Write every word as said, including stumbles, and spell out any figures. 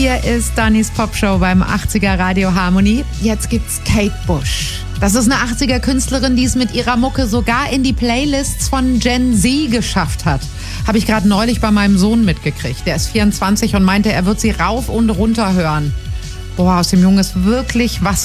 Hier ist Dannys Popshow beim achtziger Radio Harmony. Jetzt gibt's Kate Bush. Das ist eine achtziger Künstlerin, die es mit ihrer Mucke sogar in die Playlists von Gen Z geschafft hat. Habe ich gerade neulich bei meinem Sohn mitgekriegt. Der ist vierundzwanzig und meinte, er wird sie rauf und runter hören. Boah, aus dem Jungen ist wirklich was